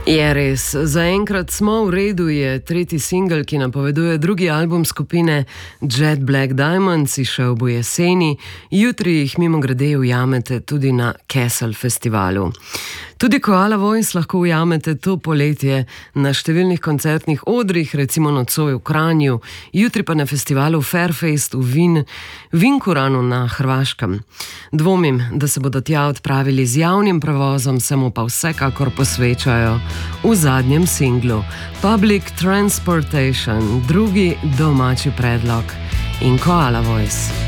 Je res, zaenkrat smo v redu, je tretji singel, ki napoveduje drugi album skupine Jet Black Diamonds, izšel bo jeseni, jutri jih mimogrede ujamete tudi na Castle festivalu. Tudi Koala Voice lahko ujamete to poletje na številnih koncertnih odrih, recimo nocoj v Kranju, jutri pa na festivalu Fairfest v Vinkoranu na Hrvaškem. Dvomim, da se bodo tja odpravili z javnim prevozom, se mu pa vsekakor posvečajo v zadnjem singlu Public Transportation, drugi domači predlog in Koala Voice.